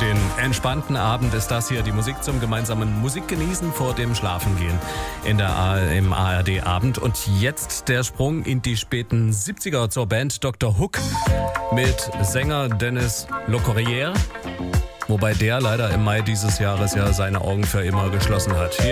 den entspannten Abend ist das hier die Musik zum gemeinsamen Musikgenießen vor dem Schlafengehen im ARD-Abend. Und jetzt der Sprung in die späten 70er zur Band Dr. Hook mit Sänger Dennis Locorriere, wobei der leider im Mai dieses Jahres ja seine Augen für immer geschlossen hat.